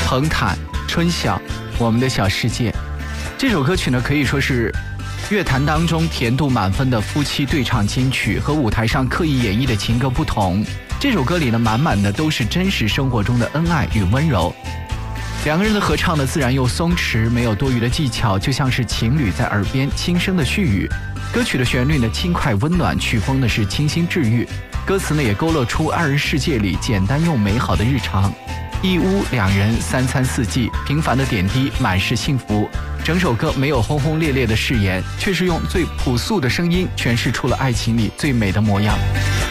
彭坦、春晓，我们的小世界。这首歌曲呢，可以说是乐坛当中甜度满分的夫妻对唱金曲，和舞台上刻意演绎的情歌不同。这首歌里呢，满满的都是真实生活中的恩爱与温柔。两个人的合唱呢，自然又松弛，没有多余的技巧，就像是情侣在耳边轻声的絮语。歌曲的旋律呢，轻快温暖，曲风呢是清新治愈。歌词呢，也勾勒出二人世界里简单又美好的日常。一屋两人，三餐四季，平凡的点滴，满是幸福。整首歌没有轰轰烈烈的誓言，却是用最朴素的声音诠释出了爱情里最美的模样。